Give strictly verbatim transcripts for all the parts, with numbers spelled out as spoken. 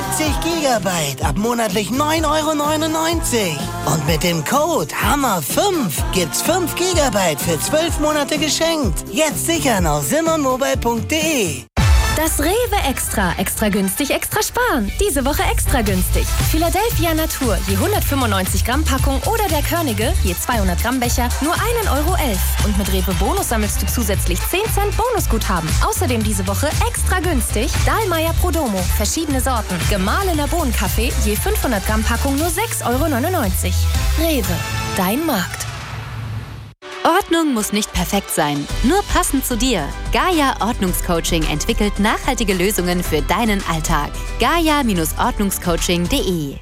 siebzig Gigabyte ab monatlich neun Euro neunundneunzig. Und mit dem Code Hammer fünf gibt's fünf Gigabyte für zwölf Monate geschenkt. Jetzt sichern auf simonmobile punkt de. Das Rewe Extra. Extra günstig, extra sparen. Diese Woche extra günstig. Philadelphia Natur, je hundertfünfundneunzig Gramm Packung oder der Körnige, je zweihundert Gramm Becher, nur ein Euro elf. Und mit Rewe Bonus sammelst du zusätzlich zehn Cent Bonusguthaben. Außerdem diese Woche extra günstig Dahlmeier Prodomo, verschiedene Sorten. Gemahlener Bohnenkaffee, je fünfhundert Gramm Packung nur sechs Euro neunundneunzig. Rewe, dein Markt. Ordnung muss nicht perfekt sein, nur passend zu dir. Gaia Ordnungscoaching entwickelt nachhaltige Lösungen für deinen Alltag. gaia Ordnungscoaching punkt de.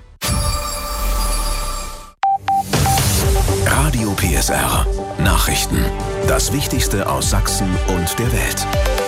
Radio P S R. Nachrichten. Das Wichtigste aus Sachsen und der Welt.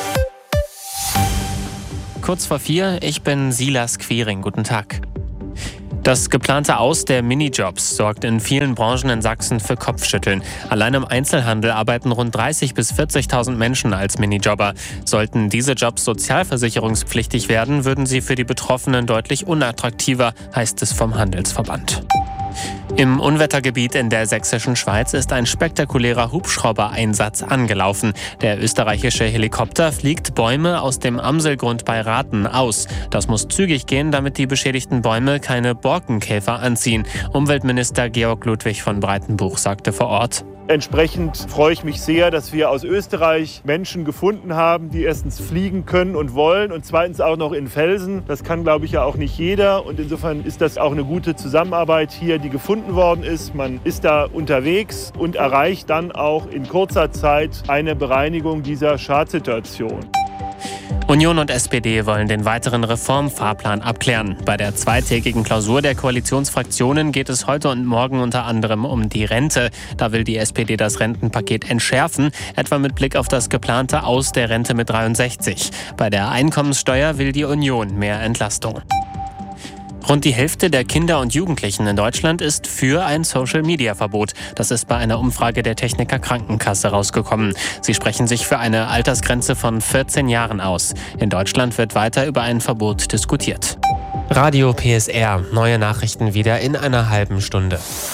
Kurz vor vier, ich bin Silas Quiring. Guten Tag. Das geplante Aus der Minijobs sorgt in vielen Branchen in Sachsen für Kopfschütteln. Allein im Einzelhandel arbeiten rund dreißigtausend bis vierzigtausend Menschen als Minijobber. Sollten diese Jobs sozialversicherungspflichtig werden, würden sie für die Betroffenen deutlich unattraktiver, heißt es vom Handelsverband. Im Unwettergebiet in der sächsischen Schweiz ist ein spektakulärer Hubschrauber-Einsatz angelaufen. Der österreichische Helikopter fliegt Bäume aus dem Amselgrund bei Rathen aus. Das muss zügig gehen, damit die beschädigten Bäume keine Borkenkäfer anziehen. Umweltminister Georg Ludwig von Breitenbuch sagte vor Ort: Entsprechend freue ich mich sehr, dass wir aus Österreich Menschen gefunden haben, die erstens fliegen können und wollen und zweitens auch noch in Felsen. Das kann, glaube ich, ja auch nicht jeder. Und insofern ist das auch eine gute Zusammenarbeit hier, die gefunden worden ist. Man ist da unterwegs und erreicht dann auch in kurzer Zeit eine Bereinigung dieser Schadsituation. Union und S P D wollen den weiteren Reformfahrplan abklären. Bei der zweitägigen Klausur der Koalitionsfraktionen geht es heute und morgen unter anderem um die Rente. Da will die S P D das Rentenpaket entschärfen, etwa mit Blick auf das geplante Aus der Rente mit dreiundsechzig. Bei der Einkommenssteuer will die Union mehr Entlastung. Rund die Hälfte der Kinder und Jugendlichen in Deutschland ist für ein Social-Media-Verbot. Das ist bei einer Umfrage der Techniker Krankenkasse rausgekommen. Sie sprechen sich für eine Altersgrenze von vierzehn Jahren aus. In Deutschland wird weiter über ein Verbot diskutiert. Radio P S R. Neue Nachrichten wieder in einer halben Stunde.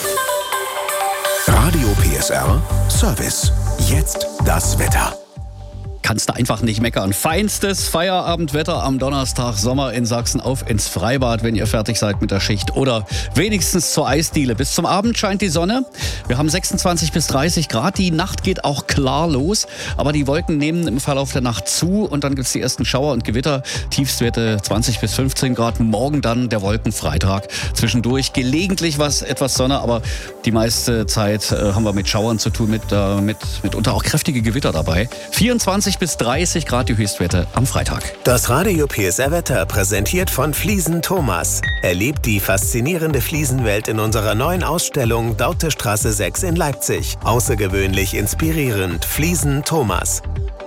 Radio P S R Service. Jetzt das Wetter. Kannst du einfach nicht meckern. Feinstes Feierabendwetter am Donnerstag, Sommer in Sachsen, auf ins Freibad, wenn ihr fertig seid mit der Schicht. Oder wenigstens zur Eisdiele. Bis zum Abend scheint die Sonne. Wir haben sechsundzwanzig bis dreißig Grad. Die Nacht geht auch klar los. Aber die Wolken nehmen im Verlauf der Nacht zu. Und dann gibt es die ersten Schauer und Gewitter. Tiefstwerte zwanzig bis fünfzehn Grad. Morgen dann der Wolkenfreitag. Zwischendurch gelegentlich was, etwas Sonne. Aber die meiste Zeit äh, haben wir mit Schauern zu tun. Mit, äh, mit, mitunter auch kräftige Gewitter dabei. vierundzwanzig bis dreißig Grad die Höchstwerte am Freitag. Das Radio P S R-Wetter präsentiert von Fliesen Thomas. Erlebt die faszinierende Fliesenwelt in unserer neuen Ausstellung Dautestraße sechs in Leipzig. Außergewöhnlich inspirierend. Fliesen Thomas.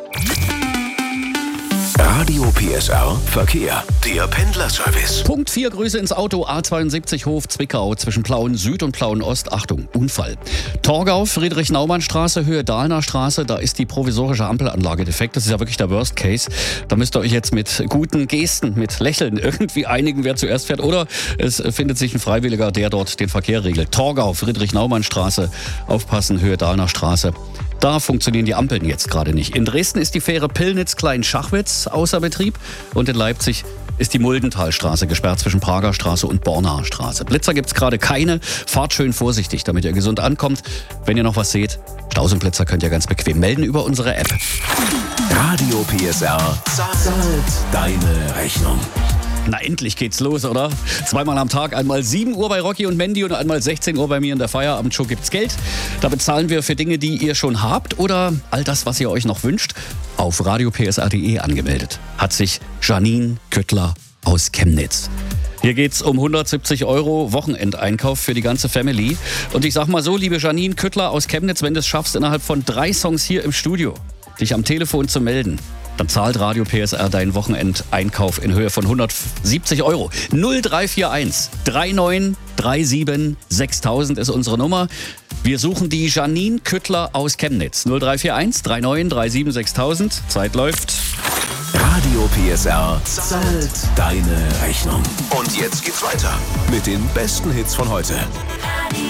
Radio P S R Verkehr. Der Pendlerservice. Punkt vier, Grüße ins Auto. A zweiundsiebzig Hof Zwickau zwischen Plauen Süd und Plauen Ost. Achtung, Unfall. Torgau, Friedrich-Naumann-Straße, Höhe Dahlner Straße. Da ist die provisorische Ampelanlage defekt. Das ist ja wirklich der Worst Case. Da müsst ihr euch jetzt mit guten Gesten, mit Lächeln irgendwie einigen, wer zuerst fährt. Oder es findet sich ein Freiwilliger, der dort den Verkehr regelt. Torgau, Friedrich-Naumann-Straße. Aufpassen, Höhe Dahlner Straße. Da funktionieren die Ampeln jetzt gerade nicht. In Dresden ist die Fähre Pillnitz-Klein-Schachwitz außer Betrieb. Und in Leipzig ist die Muldenthalstraße gesperrt zwischen Prager Straße und Bornaer Straße. Blitzer gibt's gerade keine. Fahrt schön vorsichtig, damit ihr gesund ankommt. Wenn ihr noch was seht, Stausenblitzer könnt ihr ganz bequem melden über unsere App. Radio P S R zahlt deine Rechnung. Na, endlich geht's los, oder? Zweimal am Tag, einmal sieben Uhr bei Rocky und Mandy und einmal sechzehn Uhr bei mir in der Feierabendshow gibt's Geld. Da bezahlen wir für Dinge, die ihr schon habt oder all das, was ihr euch noch wünscht. Auf radio p s r punkt de angemeldet hat sich Janine Küttler aus Chemnitz. Hier geht's um hundertsiebzig Euro Wochenendeinkauf für die ganze Family. Und ich sag mal so, liebe Janine Küttler aus Chemnitz, wenn du es schaffst, innerhalb von drei Songs hier im Studio dich am Telefon zu melden, dann zahlt Radio P S R deinen Wochenendeinkauf in Höhe von hundertsiebzig Euro. null drei vier eins drei neun drei sieben sechstausend ist unsere Nummer. Wir suchen die Janine Küttler aus Chemnitz. null drei vier eins drei neun drei sieben sechstausend. Zeit läuft. Radio P S R zahlt deine Rechnung. Und jetzt geht's weiter mit den besten Hits von heute.